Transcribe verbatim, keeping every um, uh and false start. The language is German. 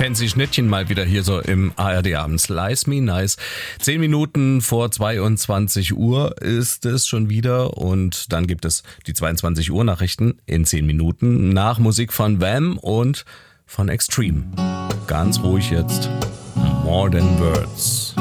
fancy Schnittchen mal wieder hier so im A R D Abend. Slice Me Nice. Zehn Minuten vor zweiundzwanzig Uhr ist es schon wieder und dann gibt es die zweiundzwanzig Uhr Nachrichten in zehn Minuten nach Musik von Wham und von Extreme. Ganz ruhig jetzt. More Than Words.